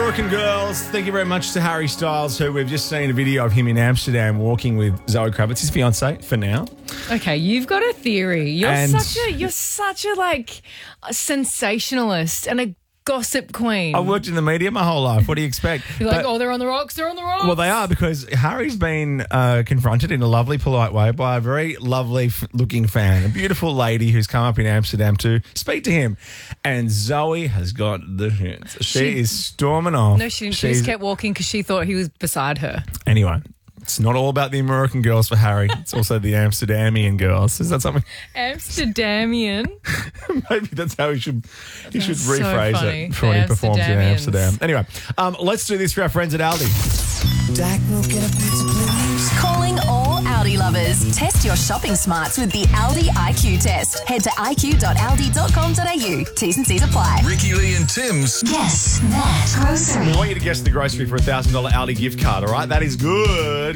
American Girls. Thank you very much to Harry Styles, who we've just seen a video of him in Amsterdam walking with Zoe Kravitz, his fiancée, for now. Okay, you've got a theory. You're And- such a a sensationalist and a gossip queen. I've worked in the media my whole life. What do you expect? You're like, But- they're on the rocks, they're on the rocks. Well, they are, because Harry's been confronted in a lovely, polite way by a very lovely-looking fan, a beautiful lady who's come up in Amsterdam to speak to him. And Zoe has got the hits. She is storming off. No, she didn't. She just kept walking because she thought he was beside her. Anyway, it's not all about the American girls for Harry. It's also the Amsterdamian girls. Is that something? Amsterdamian. Maybe that's how he should so rephrase funny. it for when he performs in Amsterdamians. Amsterdam. Anyway, let's do this for our friends at Aldi. Dak, milk and a pizza, please. Calling all Aldi lovers. Test your shopping smarts with the Aldi IQ test. Head to iq.aldi.com.au. T's and C's apply. Ricky Lee and Tim's. Guess that grocery. I want you to guess the grocery for a $1,000 Aldi gift card, all right? That is good.